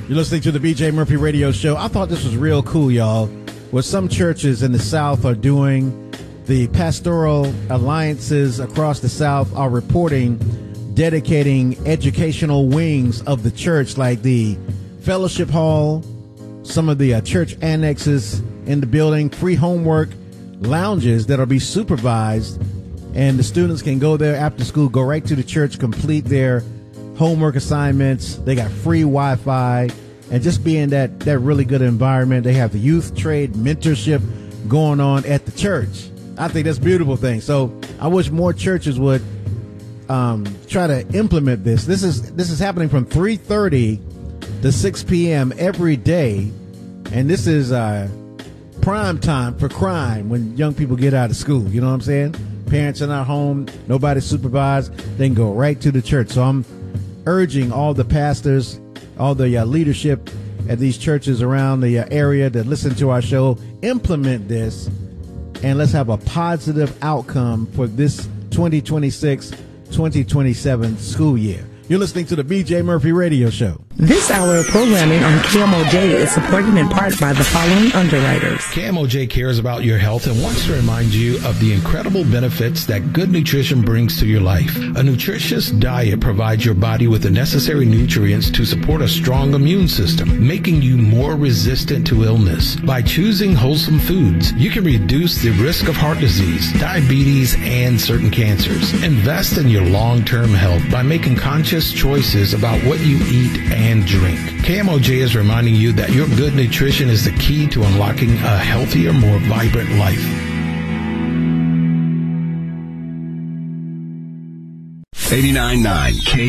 You're listening to the BJ Murphy Radio Show. I thought this was real cool, y'all. What some churches in the South are doing, the pastoral alliances across the South are reporting dedicating educational wings of the church, like the fellowship hall, some of the church annexes in the building, free homework lounges that'll be supervised, and the students can go there after school, go right to the church, complete their homework assignments. They got free Wi-Fi, and just be in that really good environment. They have the youth trade mentorship going on at the church. I think that's a beautiful thing. So I wish more churches would try to implement this. This is happening from 3:30 to 6 p.m. every day, and this is prime time for crime when young people get out of school. You know what I'm saying? Parents are not home, nobody's supervised. They can go right to the church. So I'm urging all the pastors, all the leadership at these churches around the area that listen to our show, implement this, and let's have a positive outcome for this 2026-2027 school year. You're listening to the BJ Murphy Radio Show. This hour of programming on KMOJ is supported in part by the following underwriters. KMOJ cares about your health and wants to remind you of the incredible benefits that good nutrition brings to your life. A nutritious diet provides your body with the necessary nutrients to support a strong immune system, making you more resistant to illness. By choosing wholesome foods, you can reduce the risk of heart disease, diabetes, and certain cancers. Invest in your long-term health by making conscious choices about what you eat and drink. KMOJ is reminding you that your good nutrition is the key to unlocking a healthier, more vibrant life. 89.9 K